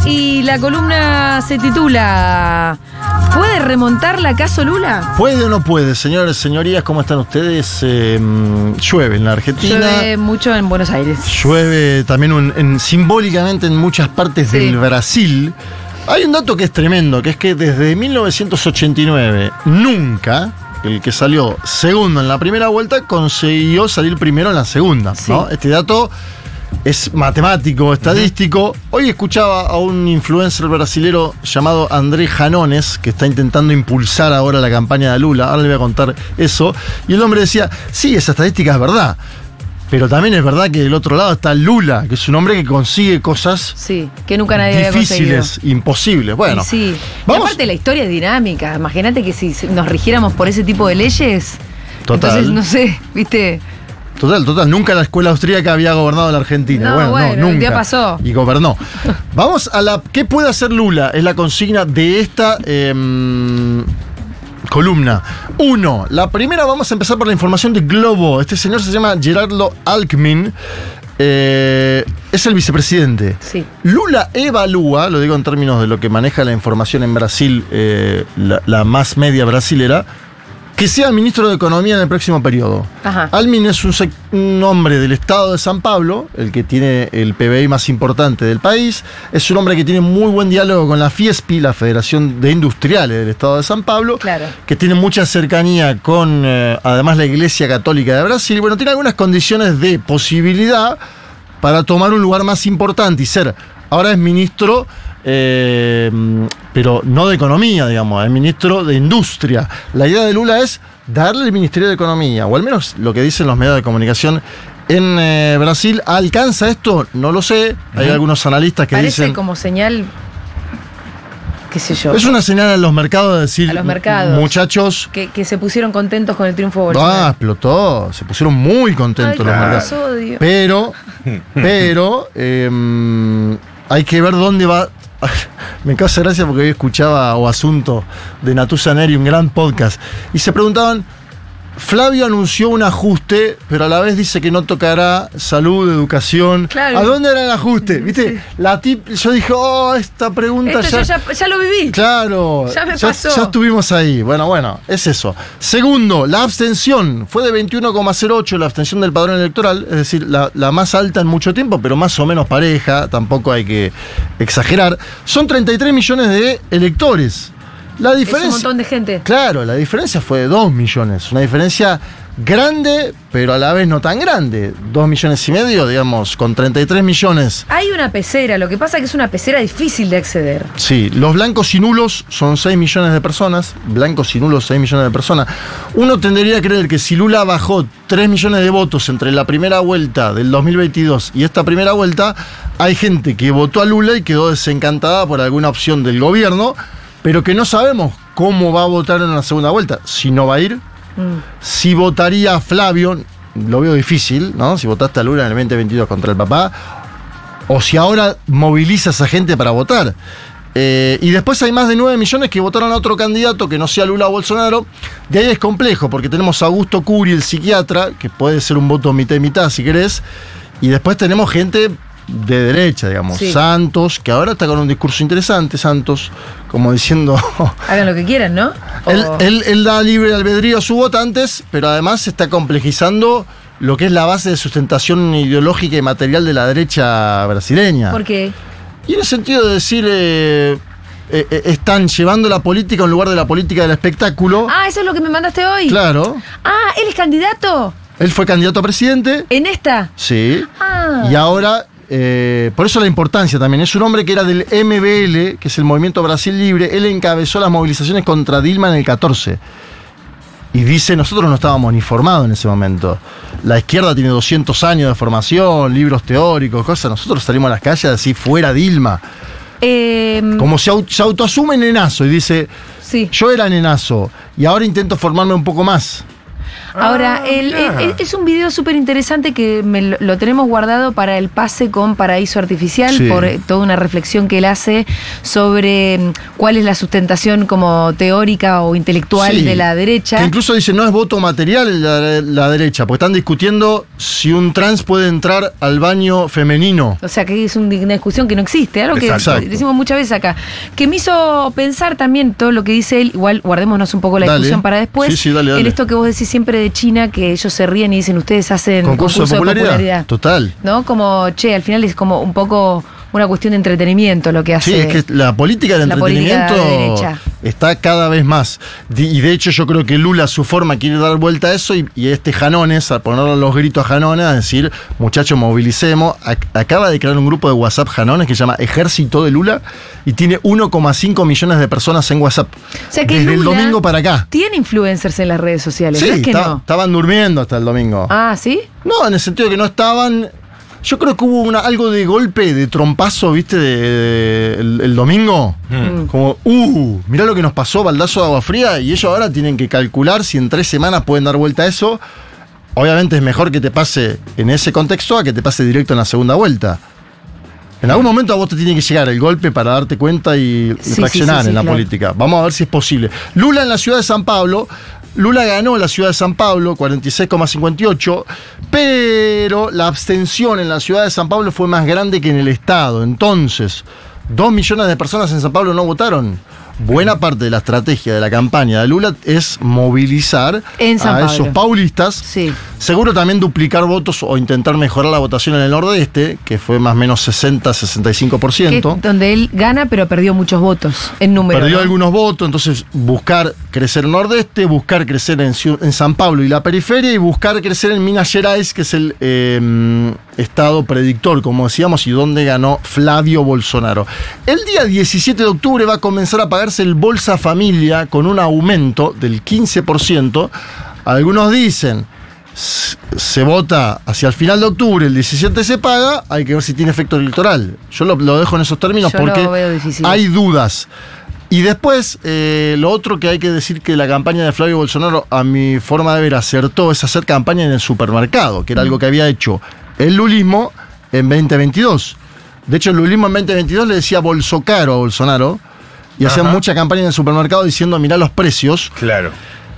Y la columna se titula ¿Puede remontarla acaso Lula? ¿Puede o no puede? Señores, señorías, ¿cómo están ustedes? Llueve en la Argentina. Llueve mucho en Buenos Aires. Llueve también simbólicamente en muchas partes del Brasil. Hay un dato que es tremendo, que es que desde 1989 nunca el que salió segundo en la primera vuelta consiguió salir primero en la segunda, ¿no? Este dato es matemático, estadístico. Hoy escuchaba a un influencer brasilero llamado André Janones, que está intentando impulsar ahora la campaña de Lula. Ahora le voy a contar eso. Y el hombre decía, sí, esa estadística es verdad, pero también es verdad que del otro lado está Lula, que es un hombre que consigue cosas que nunca nadie difíciles, imposibles. Bueno, vamos. Y aparte la historia es dinámica. Imagínate que si nos rigiéramos por ese tipo de leyes, entonces, no sé, ¿viste? Total. Nunca la escuela austríaca había gobernado la Argentina. No, nunca. Un día pasó. Y gobernó. Vamos a ¿qué puede hacer Lula? Es la consigna de esta columna. 1. La primera, vamos a empezar por la información de Globo. Este señor se llama Gerardo Alckmin. Es el vicepresidente. Sí. Lula evalúa, lo digo en términos de lo que maneja la información en Brasil, la más media brasilera, que sea ministro de Economía en el próximo periodo. Alckmin es un hombre del estado de San Pablo, el que tiene el PBI más importante del país. Es un hombre que tiene muy buen diálogo con la Fiesp, la Federación de Industriales del estado de San Pablo, que tiene mucha cercanía con, además, la Iglesia Católica de Brasil. Bueno, tiene algunas condiciones de posibilidad para tomar un lugar más importante y ser. Ahora es ministro, pero no de Economía, digamos, es ministro de Industria. La idea de Lula es darle el Ministerio de Economía, o al menos lo que dicen los medios de comunicación en Brasil. ¿Alcanza esto? No lo sé. Hay algunos analistas que dicen... Parece como señal, qué sé yo. Es una señal a los mercados de decir... A los mercados. Muchachos... Que se pusieron contentos con el triunfo de Bolsonaro. Explotó. Se pusieron muy contentos los mercados. Odio. Pero hay que ver dónde va... Me causa gracia porque hoy escuchaba O Asunto de Natuza Neri, un gran podcast, y se preguntaban, Flavio anunció un ajuste, pero a la vez dice que no tocará salud, educación. Claro. ¿A dónde era el ajuste? ¿Viste? Yo dije, esta pregunta esto ya lo viví. Claro. Ya me pasó. Ya estuvimos ahí. Bueno, es eso. Segundo, la abstención. Fue de 21,08 la abstención del padrón electoral, es decir, la más alta en mucho tiempo, pero más o menos pareja, tampoco hay que exagerar. Son 33 millones de electores. La diferencia, es un montón de gente. Claro, la diferencia fue de 2 millones. Una diferencia grande, pero a la vez no tan grande. 2,5 millones, digamos, con 33 millones. Hay una pecera, lo que pasa es que es una pecera difícil de acceder. Sí, los blancos y nulos son 6 millones de personas. Blancos y nulos, 6 millones de personas. Uno tendría que creer que si Lula bajó 3 millones de votos entre la primera vuelta del 2022 y esta primera vuelta, hay gente que votó a Lula y quedó desencantada por alguna opción del gobierno, pero que no sabemos cómo va a votar en la segunda vuelta. Si no va a ir, si votaría a Flavio, lo veo difícil, ¿no? Si votaste a Lula en el 2022 contra el papá, o si ahora moviliza a esa gente para votar. Y después hay más de 9 millones que votaron a otro candidato que no sea Lula o Bolsonaro. De ahí es complejo, porque tenemos a Augusto Curi, el psiquiatra, que puede ser un voto mitad y mitad, si querés. Y después tenemos gente de derecha, digamos, Santos, que ahora está con un discurso interesante, Santos, como diciendo... Hagan lo que quieran, ¿no? Él da libre albedrío a sus votantes, pero además está complejizando lo que es la base de sustentación ideológica y material de la derecha brasileña. ¿Por qué? Y en el sentido de decir... están llevando la política a un lugar de la política del espectáculo. Eso es lo que me mandaste hoy. Claro. ¿Él es candidato? Él fue candidato a presidente. ¿En esta? Sí. Y ahora... por eso la importancia también. Es un hombre que era del MBL, que es el Movimiento Brasil Libre. Él encabezó las movilizaciones contra Dilma en el 14. Y dice, nosotros no estábamos ni formados en ese momento. La izquierda tiene 200 años de formación, libros teóricos, cosas. Nosotros salimos a las calles a decir, fuera Dilma. Como se autoasume nenazo y dice, yo era nenazo y ahora intento formarme un poco más. Ahora, es un video súper interesante que lo tenemos guardado para el pase con Paraíso Artificial, Sí. por toda una reflexión que él hace sobre cuál es la sustentación como teórica o intelectual Sí. de la derecha. Que incluso dice, no es voto material la derecha, porque están discutiendo si un trans puede entrar al baño femenino. O sea, que es una discusión que no existe, algo que Exacto. decimos muchas veces acá. Que me hizo pensar también todo lo que dice él, igual guardémonos un poco la Dale. discusión para después. Sí, sí, dale. En esto que vos decís siempre de China, que ellos se ríen y dicen, ustedes hacen Concurso de popularidad. Total. ¿No? Como, al final es como un poco una cuestión de entretenimiento lo que hace. Sí, es que la política de la política entretenimiento de derecha. está cada vez más. Y de hecho yo creo que Lula, su forma, quiere dar vuelta a eso y este Janones, a ponerle los gritos a Janones, a decir, muchachos, movilicemos. Acaba de crear un grupo de WhatsApp Janones que se llama Ejército de Lula y tiene 1,5 millones de personas en WhatsApp. O sea que desde el Lula domingo para acá. tiene influencers en las redes sociales, Sí, ¿no es que no? estaban durmiendo hasta el domingo. Ah, ¿sí? No, en el sentido de que no estaban. Yo creo que hubo algo de golpe, de trompazo, ¿viste? El domingo. Como, mirá lo que nos pasó, baldazo de agua fría. Y ellos ahora tienen que calcular si en 3 semanas pueden dar vuelta a eso. Obviamente es mejor que te pase en ese contexto a que te pase directo en la segunda vuelta. En algún momento a vos te tiene que llegar el golpe para darte cuenta y reaccionar en la política. Vamos a ver si es posible. Lula en la ciudad de San Pablo. Lula ganó la ciudad de San Pablo, 46,58, pero la abstención en la ciudad de San Pablo fue más grande que en el estado. Entonces, 2 millones de personas en San Pablo no votaron. Buena parte de la estrategia de la campaña de Lula es movilizar a esos paulistas. Sí. Seguro también duplicar votos o intentar mejorar la votación en el nordeste, que fue más o menos 60-65%. Donde él gana, pero perdió muchos votos en número. Perdió algunos votos, entonces buscar crecer en el nordeste, buscar crecer en San Pablo y la periferia, y buscar crecer en Minas Gerais, que es el estado predictor, como decíamos, y donde ganó Flavio Bolsonaro. El día 17 de octubre va a comenzar a pagarse el Bolsa Familia con un aumento del 15%. Algunos dicen, se vota hacia el final de octubre, el 17 se paga, hay que ver si tiene efecto electoral. Yo lo dejo en esos términos porque hay dudas. Y después, lo otro que hay que decir, que la campaña de Flavio Bolsonaro, a mi forma de ver, acertó, es hacer campaña en el supermercado, que era algo que había hecho el lulismo en 2022. De hecho, el lulismo en 2022 le decía Bolsocaro a Bolsonaro, y hacían mucha campaña en el supermercado diciendo, mirá los precios. Claro.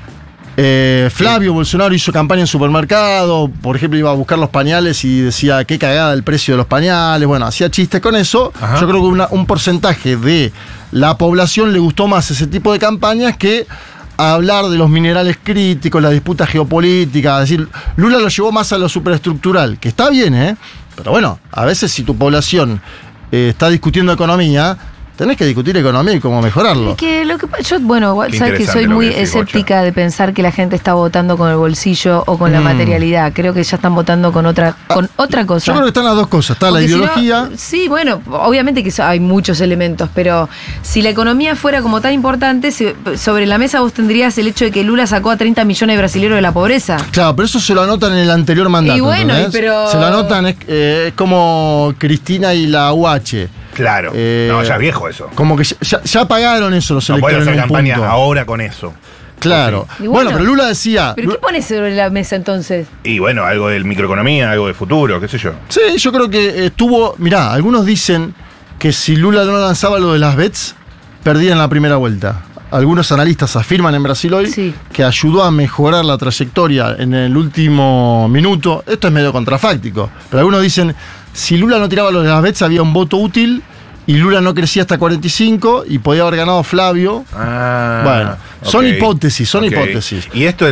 Flavio Bolsonaro hizo campaña en supermercado, por ejemplo, iba a buscar los pañales y decía, qué cagada el precio de los pañales. Bueno, hacía chistes con eso. Yo creo que un porcentaje de la población le gustó más ese tipo de campañas que hablar de los minerales críticos, la disputa geopolítica. Es decir, Lula lo llevó más a lo superestructural, que está bien, pero bueno, a veces si tu población está discutiendo economía, tenés que discutir economía y cómo mejorarlo. Es que yo, bueno, sabes que soy muy escéptica de pensar que la gente está votando con el bolsillo o con la materialidad. Creo que ya están votando con otra cosa. Yo creo que están las dos cosas. Está porque la ideología. Sí, bueno, obviamente que hay muchos elementos, pero si la economía fuera como tan importante, sobre la mesa vos tendrías el hecho de que Lula sacó a 30 millones de brasileños de la pobreza. Claro, pero eso se lo anotan en el anterior mandato. Y bueno, pero... Se lo anotan, es como Cristina y la UH. Claro. No, ya es viejo eso. Como que ya pagaron eso los electores. No pueden hacer campaña ahora con eso. Claro. Sí. Bueno, pero Lula decía... ¿Pero qué pones sobre la mesa entonces? Y bueno, algo de microeconomía, algo de futuro, qué sé yo. Sí, yo creo que estuvo... Mirá, algunos dicen que si Lula no lanzaba lo de las bets, perdía en la primera vuelta. Algunos analistas afirman en Brasil hoy que ayudó a mejorar la trayectoria en el último minuto. Esto es medio contrafáctico. Pero algunos dicen, si Lula no tiraba lo de las bets, había un voto útil y Lula no crecía hasta 45 y podía haber ganado Flavio. Bueno, son hipótesis, hipótesis. ¿Y esto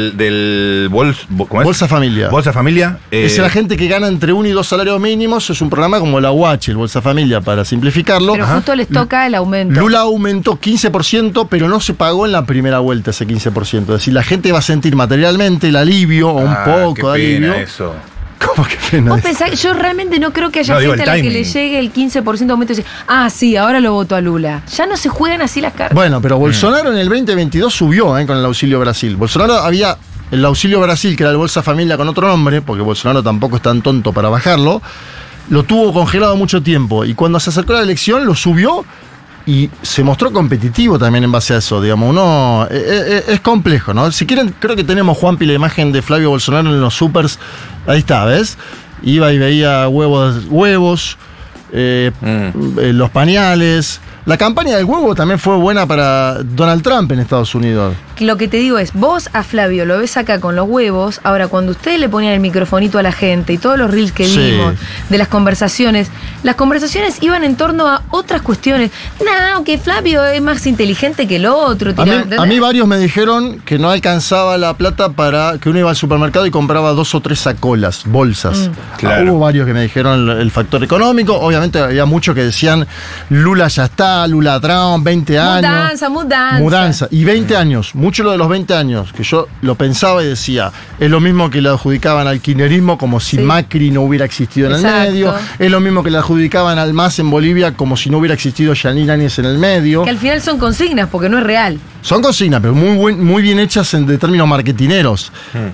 del Bolsa Familia? Bolsa Familia. Es la gente que gana entre 1 y 2 salarios mínimos. Es un programa como la UH, el Bolsa Familia, para simplificarlo. Pero justo les toca el aumento. Lula aumentó 15%, pero no se pagó en la primera vuelta ese 15%. Es decir, la gente va a sentir materialmente el alivio o un poco de alivio. Eso. ¿Cómo que pena? ¿Vos pensás? Yo realmente no creo que haya gente a la que le llegue el 15% de aumento y dice, sí, ahora lo voto a Lula. Ya no se juegan así las cartas. Bueno, pero Bolsonaro en el 2022 subió con el Auxilio Brasil. Bolsonaro había el Auxilio Brasil, que era el Bolsa Familia con otro nombre, porque Bolsonaro tampoco es tan tonto para bajarlo, lo tuvo congelado mucho tiempo. Y cuando se acercó la elección, lo subió y se mostró competitivo también en base a eso, digamos. Uno es complejo, ¿no? Si quieren, creo que tenemos, Juanpi, la imagen de Flavio Bolsonaro en los supers. Ahí está, ¿ves? Iba y veía huevos, los pañales. La campaña del huevo también fue buena para Donald Trump en Estados Unidos. Lo que te digo es, vos a Flavio lo ves acá con los huevos, ahora cuando ustedes le ponían el microfonito a la gente y todos los reels que vimos de las conversaciones iban en torno a otras cuestiones. No, que Flavio es más inteligente que el otro. A mí varios me dijeron que no alcanzaba la plata para que uno iba al supermercado y compraba 2 o 3 sacolas, bolsas. Claro. Hubo varios que me dijeron el factor económico. Obviamente había muchos que decían, Lula ya está, Lula Trump, 20 años. Mudanza. Y 20 años. Mucho lo de los 20 años, que yo lo pensaba y decía, es lo mismo que le adjudicaban al kirchnerismo como si Macri no hubiera existido en el medio, es lo mismo que le adjudicaban al MAS en Bolivia como si no hubiera existido Yanine Áñez en el medio. Que al final son consignas, porque no es real. Son consignas, pero muy bien hechas de términos marketineros.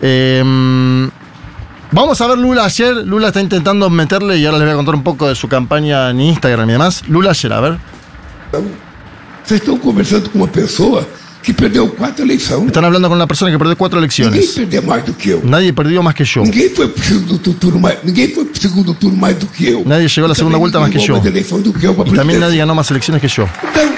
Vamos a ver Lula ayer. Lula está intentando meterle, y ahora les voy a contar un poco de su campaña en Instagram y demás. Lula ayer, a ver. Vocês estão conversando com uma pessoa que perdeu 4 eleições. Están hablando con una persona que perdió 4 elecciones. Ninguém perdeu mais do que eu. Nadie perdió más que yo. Ninguém foi pro segundo turno mais do que eu. Nadie llegó a la segunda vuelta más que yo. Y también nadie ganó más elecciones que yo. Então,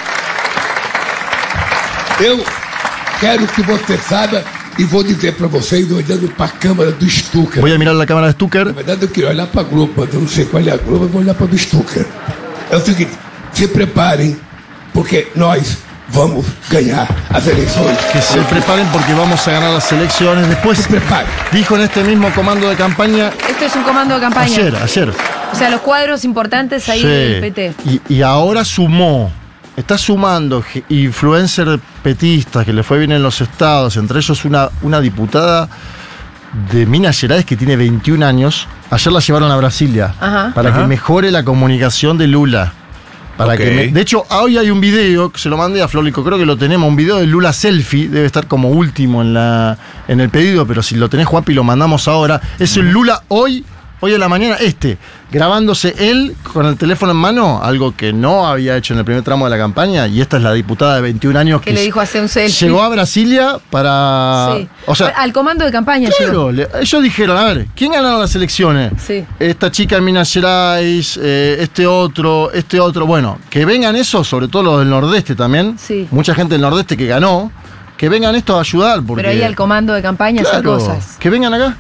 eu quero que você saiba e vou dizer para vocês, olhando para a câmera do Stucker. Voy a mirar la cámara de Stucker. Na verdade, eu queria olhar para a Globo, mas eu não sei qual é a Globo, eu vou olhar para a do Stucker. É o seguinte, se preparem, porque nós vamos ganhar as eleições. Que se preparen porque vamos a ganar las elecciones. Después Se preparen. dijo en este mismo comando de campaña. Esto es un comando de campaña. Ayer. O sea, los cuadros importantes ahí del PT. Y ahora está sumando influencers petistas que le fue bien en los estados, entre ellos una diputada de Minas Gerais que tiene 21 años. Ayer la llevaron a Brasilia para que mejore la comunicación de Lula. De hecho, hoy hay un video que se lo mandé a Flólico, creo que lo tenemos, un video de Lula selfie, debe estar como último en el pedido, pero si lo tenés, Juanpi, lo mandamos ahora. Es el Lula hoy en la mañana, grabándose él con el teléfono en mano, algo que no había hecho en el primer tramo de la campaña, y esta es la diputada de 21 años que le dijo hacer un selfie. Llegó a Brasilia para... Sí. O sea, al comando de campaña. Claro, ellos dijeron, a ver, ¿quién ganaron las elecciones? Sí. Esta chica en Minas Gerais, este otro. Bueno, que vengan esos, sobre todo los del Nordeste también. Sí. Mucha gente del Nordeste que ganó, que vengan estos a ayudar. Porque, pero ahí al comando de campaña hacer cosas. Que vengan acá.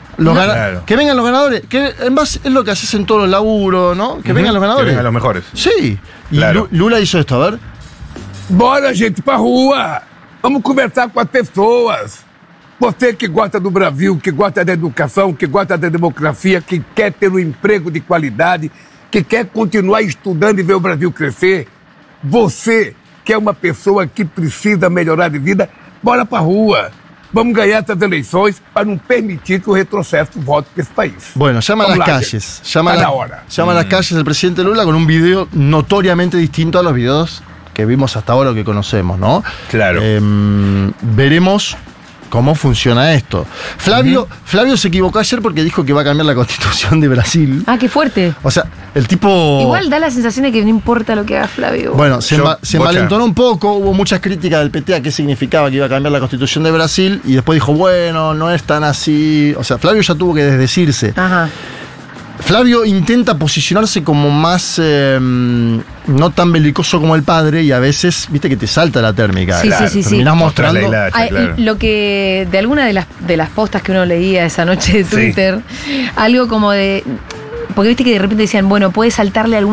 Que vengan los ganadores, que en base es lo que haces en todos los laburos, ¿no? Que vengan los ganadores. Que vengan los mejores. Sí. Y claro. Lula hizo esto, a ver. Bora, gente, pra rua. Vamos conversar com as pessoas. Você que gosta do Brasil, que gosta da educação, que gosta da democracia, que quer ter um emprego de qualidade, que quer continuar estudando e ver o Brasil crescer. Você que é uma pessoa que precisa melhorar de vida, bora pra rua. Vamos ganhar essas eleições para não permitir que o retroceso volte para esse país. Bueno, llama a las calles. Llama a las calles el presidente Lula con un video notoriamente distinto a los videos que vimos hasta ahora o que conocemos, ¿no? Claro. Veremos cómo funciona esto. Flavio se equivocó ayer porque dijo que va a cambiar la constitución de Brasil. Ah, qué fuerte. O sea, el tipo... Igual da la sensación de que no importa lo que haga Flavio. Bueno, se envalentonó un poco, hubo muchas críticas del PT a qué significaba que iba a cambiar la constitución de Brasil, y después dijo, bueno, no es tan así. O sea, Flavio ya tuvo que desdecirse. Ajá. Flavio intenta posicionarse como más no tan belicoso como el padre, y a veces, viste, que te salta la térmica. Sí, claro, sí. Terminás mostrando. Claro. Lo que de alguna de las postas que uno leía esa noche de Twitter, algo como de... Porque viste que de repente decían, bueno, puede saltarle algún